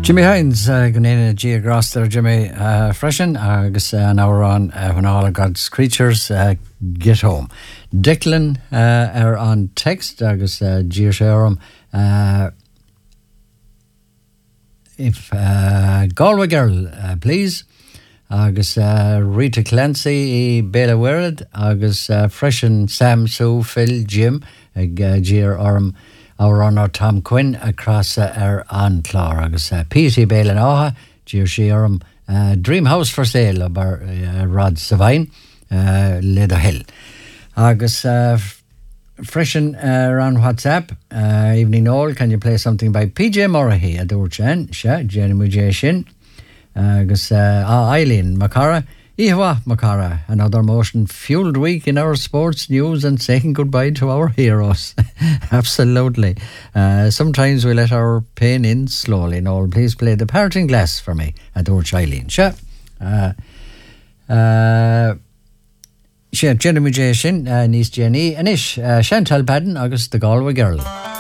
Jimmy Hines gnéine geográstar Jimmy freisin agus an árán when all of God's creatures get home. Declan an text agus dír sé orm if Galway girl please agus Rita Clancy I Bela Weird agus freisin Sam Sue Phil Jim ag dír orm Our Tom Quinn across an Clár agus P.T. Bale áha dír sé orm Dream House for Sale about Rod Savine Leather Hill agus freshen on WhatsApp evening all can you play something by PJ Murray adore Jen Jenny Mujashin agus Eileen Macara Ihwa Makara, another motion fueled week in our sports news and saying goodbye to our heroes. Absolutely. Sometimes we let our pain in slowly. Noel, please play the parting glass for me. Adore Eileen. Jenny Mujashin, Niece Jenny, Anish, Chantal Padden, August the Galway girl.